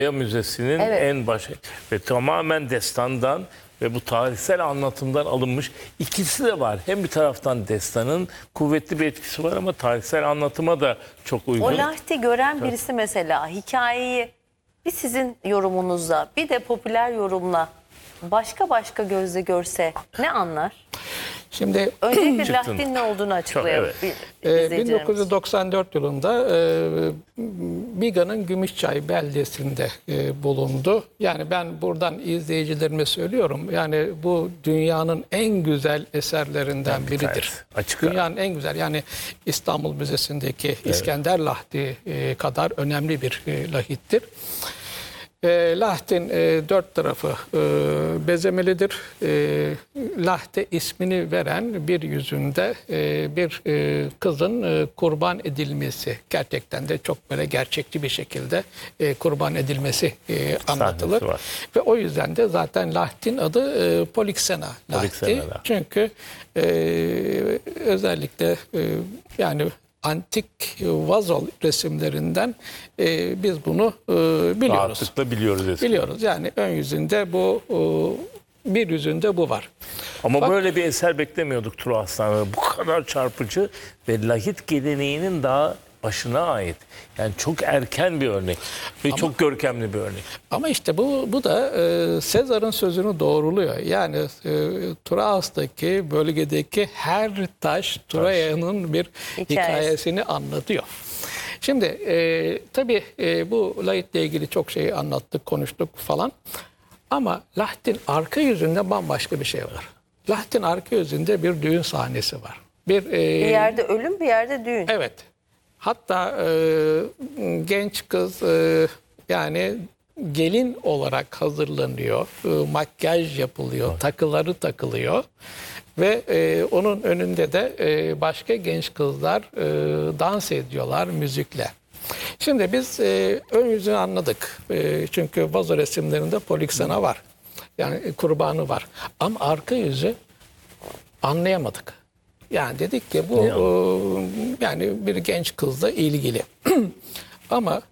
Müzesi'nin Evet. en başı ve tamamen destandan ve bu tarihsel anlatımdan alınmış. İkisi de var. Hem bir taraftan destanın kuvvetli bir etkisi var ama tarihsel anlatıma da çok uygun. O Lahti gören birisi mesela hikayeyi bir sizin yorumunuzla bir de popüler yorumla başka gözle görse ne anlar? Şimdi Öncelikle Lahti'nin ne olduğunu açıklayalım. evet. izleyicilerimiz. 1994 yılında Biga'nın Gümüşçay beldesinde bulundu. Yani ben buradan izleyicilerime söylüyorum. Yani bu dünyanın en güzel eserlerinden biridir. tanesi. Açık Dünyanın en güzel, yani İstanbul Müzesi'ndeki İskender Lahti kadar önemli bir lahittir. Lahtin dört tarafı bezemelidir. Lahte ismini veren bir yüzünde bir kızın kurban edilmesi, gerçekten de çok böyle gerçekçi bir şekilde kurban edilmesi anlatılır. var. Ve o yüzden de zaten Lahtin adı Polixena Lahti. Polixena Lahti. Çünkü özellikle yani antik vazo resimlerinden biz bunu biliyoruz. Rahatlıkla biliyoruz eski. Biliyoruz. Yani ön yüzünde bu, bir yüzünde bu var. Ama böyle bir eser beklemiyorduk Turu Aslan. Bu kadar çarpıcı ve lahit geleneğinin daha başına ait. Yani çok erken bir örnek ve çok görkemli bir örnek. Ama işte bu da Sezar'ın sözünü doğruluyor. Yani Troas'taki bölgedeki her taş Troya'nın bir hikayesini anlatıyor. Şimdi tabii bu lahitle ilgili çok şey anlattık, konuştuk falan. Ama Lahtin arka yüzünde bambaşka bir şey var. Lahtin arka yüzünde bir düğün sahnesi var. Bir yerde ölüm, bir yerde düğün. Evet. Hatta genç kız yani gelin olarak hazırlanıyor. Makyaj yapılıyor, takıları takılıyor. Ve onun önünde de başka genç kızlar dans ediyorlar müzikle. Şimdi biz ön yüzünü anladık. Çünkü vazo resimlerinde Polixena var. Yani kurbanı var. Ama arka yüzü anlayamadık. Yani dedik ki bu yani bir genç kızla ilgili. Ama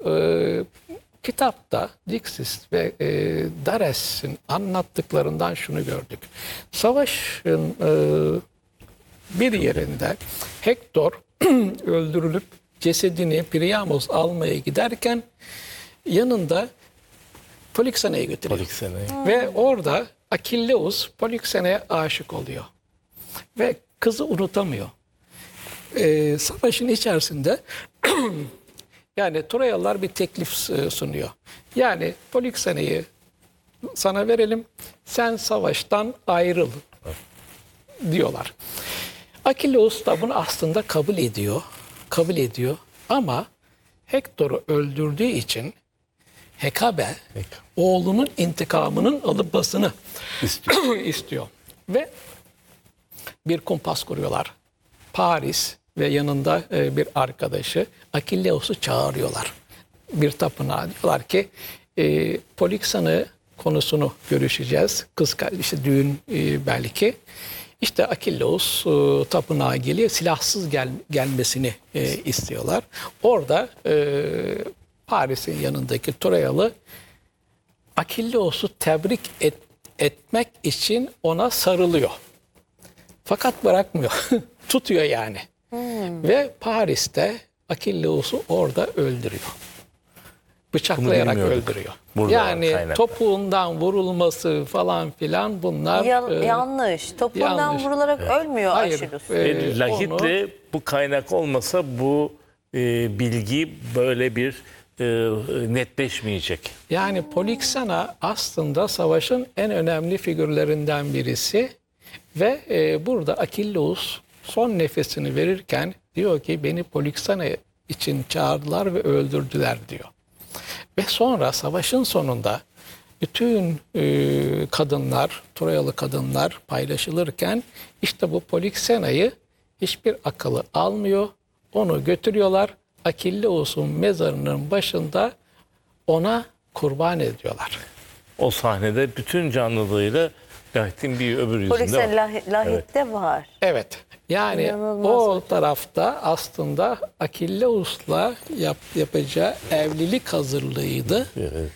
kitapta Dixis ve Dares'in anlattıklarından şunu gördük. Savaşın bir yerinde Hektor öldürülüp cesedini Priamos almaya giderken yanında Polixena'yı götürüyor. Ve orada Achilleus Polixena'ya aşık oluyor. Ve kızı unutamıyor. Savaşın içerisinde yani Troyalılar bir teklif sunuyor. Yani Polixena'yı sana verelim, sen savaştan ayrıl diyorlar. Achilleus da bunu aslında kabul ediyor. Kabul ediyor ama Hektor'u öldürdüğü için Hekabe oğlunun intikamının alınmasını istiyor. Ve bir kumpas kuruyorlar. Paris ve yanında bir arkadaşı Achilleus'u çağırıyorlar. Bir tapınağa diyorlar ki Polixena konusunu görüşeceğiz. Kız işte düğün belki. İşte Achilleus tapınağa geliyor. Silahsız gelmesini istiyorlar. Orada Paris'in yanındaki Troyalı Achilleus'u tebrik etmek için ona sarılıyor. Fakat bırakmıyor. Tutuyor yani. Ve Paris'te Achilleus'u orada öldürüyor. Bıçaklayarak öldürüyor. Yani topuğundan vurulması falan filan bunlar yanlış. Topuğundan yanlış. Vurularak ölmüyor Achilleus. Lahitle bu kaynak olmasa bu bilgi böyle bir netleşmeyecek. Yani Polixena aslında savaşın en önemli figürlerinden birisi ve burada Achilleus son nefesini verirken diyor ki beni Polixena için çağırdılar ve öldürdüler diyor. Ve sonra savaşın sonunda bütün kadınlar, Troyalı kadınlar paylaşılırken işte bu Polixena'yı hiçbir akıllı almıyor. Onu götürüyorlar. Achilleus'un mezarının başında ona kurban ediyorlar. O sahnede bütün canlılığıyla Lahit'in bir öbür yüzünde var. Lahitte var. Evet. Yani İnanılmaz o tarafta aslında Akilleus'la yapacağı evlilik hazırlığıydı. Evet.